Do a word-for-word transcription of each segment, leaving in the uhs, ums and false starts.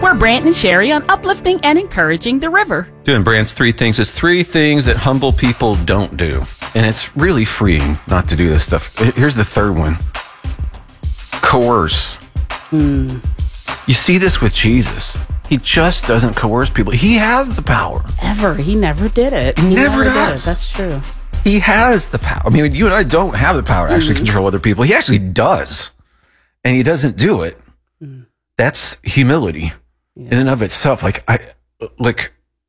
We're Brant and Sherry on uplifting and encouraging the river. Doing Brant's three things. It's three things that humble people don't do. And it's really freeing not to do this stuff. Here's the third one. Coerce. Mm. You see this with Jesus. He just doesn't coerce people. He has the power. Ever. He never did it. He, he never, never does. did it. That's true. He has the power. I mean, you and I don't have the power to actually Mm. control other people. He actually does. And he doesn't do it. Mm. That's humility Yeah. in and of itself. Like, I, like,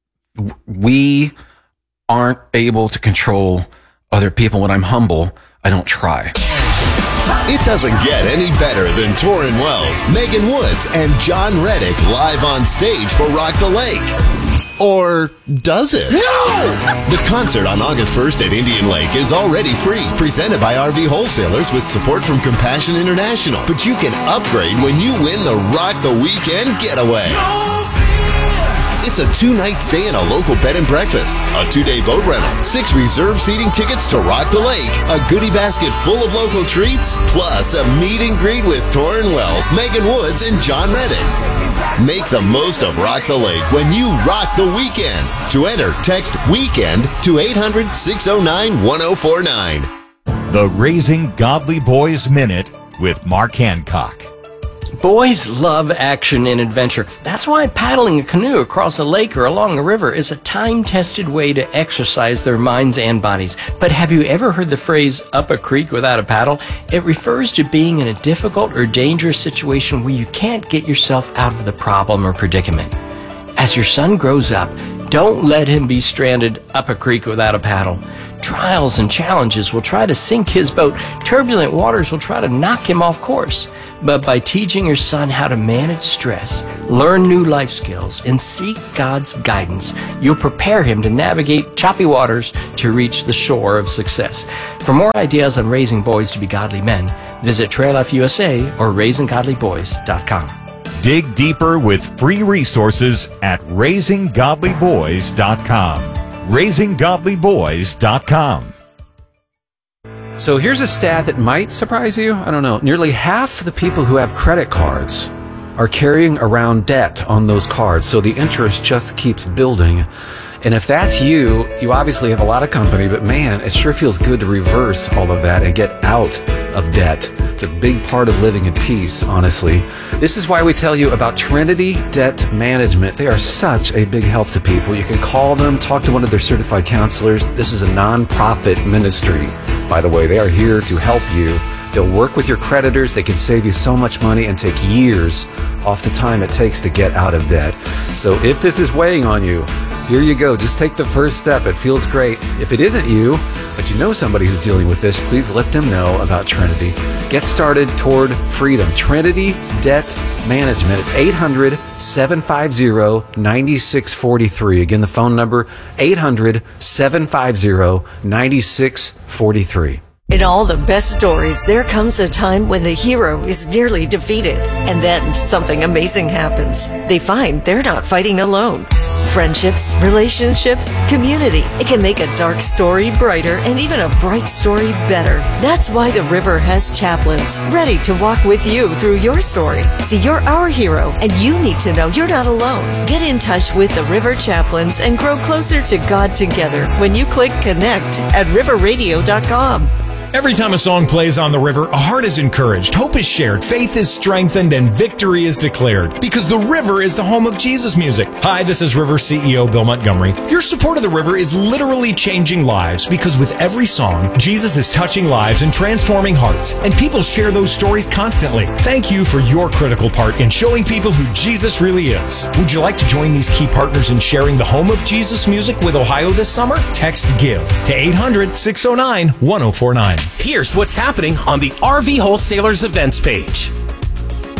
we aren't able to control other people. When I'm humble, I don't try. It doesn't get any better than Torrin Wells, Megan Woods, and John Reddick live on stage for Rock the Lake. Or does it? No! The concert on August first at Indian Lake is already free, presented by R V Wholesalers with support from Compassion International. But you can upgrade when you win the Rock the Weekend Getaway. It's a two-night stay in a local bed and breakfast, a two-day boat rental, six reserved seating tickets to Rock the Lake, a goodie basket full of local treats, plus a meet and greet with Torrin Wells, Megan Woods, and John Reddick. Make the most of Rock the Lake when you rock the weekend. To enter, text WEEKEND to eight hundred, six oh nine, one oh four nine. The Raising Godly Boys Minute with Mark Hancock. Boys love action and adventure. That's why paddling a canoe across a lake or along a river is a time-tested way to exercise their minds and bodies. But have you ever heard the phrase, up a creek without a paddle? It refers to being in a difficult or dangerous situation where you can't get yourself out of the problem or predicament. As your son grows up, don't let him be stranded up a creek without a paddle. Trials and challenges will try to sink his boat. Turbulent waters will try to knock him off course. But by teaching your son how to manage stress, learn new life skills, and seek God's guidance, you'll prepare him to navigate choppy waters to reach the shore of success. For more ideas on raising boys to be godly men, visit Trail F U S A or raising godly boys dot com. Dig deeper with free resources at raising godly boys dot com. raising godly boys dot com. So here's a stat that might surprise you. I don't know. Nearly half the people who have credit cards are carrying around debt on those cards. So the interest just keeps building. And if that's you, you obviously have a lot of company, but man, it sure feels good to reverse all of that and get out of debt. It's a big part of living in peace, honestly. This is why we tell you about Trinity Debt Management. They are such a big help to people. You can call them, talk to one of their certified counselors. This is a non-profit ministry, by the way. They are here to help you. They'll work with your creditors. They can save you so much money and take years off the time it takes to get out of debt. So if this is weighing on you, here you go. Just take the first step. It feels great. If it isn't you, but you know somebody who's dealing with this, please let them know about Trinity. Get started toward freedom. Trinity Debt Management. It's eight hundred, seven five zero, nine six four three. Again, the phone number, eight hundred, seven five zero, nine six four three. In all the best stories, there comes a time when the hero is nearly defeated, and then something amazing happens. They find they're not fighting alone. Friendships, relationships, community. It can make a dark story brighter and even a bright story better. That's why the River has chaplains ready to walk with you through your story. See, you're our hero, and you need to know you're not alone. Get in touch with the River Chaplains and grow closer to God together when you click connect at river radio dot com. Every time a song plays on the river, a heart is encouraged, hope is shared, faith is strengthened, and victory is declared. Because the river is the home of Jesus music. Hi, this is River C E O Bill Montgomery. Your support of the river is literally changing lives, because with every song, Jesus is touching lives and transforming hearts. And people share those stories constantly. Thank you for your critical part in showing people who Jesus really is. Would you like to join these key partners in sharing the home of Jesus music with Ohio this summer? Text GIVE to eight hundred, six oh nine, one oh four nine. Here's what's happening on the R V Wholesalers events page.